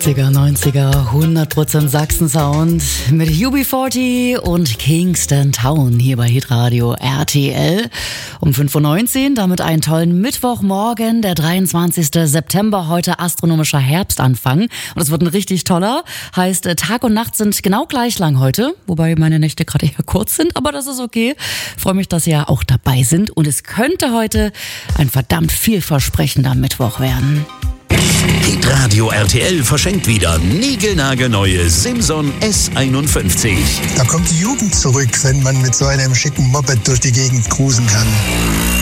80er, 90er, 100% Sachsen-Sound mit UB40 und Kingston Town hier bei Hitradio RTL um 5.19 Uhr. Damit einen tollen Mittwochmorgen, der 23. September, heute astronomischer Herbstanfang. Und es wird ein richtig toller. Heißt, Tag und Nacht sind genau gleich lang heute, wobei meine Nächte gerade eher kurz sind, aber das ist okay. Freue mich, dass ihr auch dabei sind. Und es könnte heute ein verdammt vielversprechender Mittwoch werden. Hitradio RTL verschenkt wieder niegelnagelneue Simson S51. Da kommt die Jugend zurück, wenn man mit so einem schicken Moped durch die Gegend cruisen kann.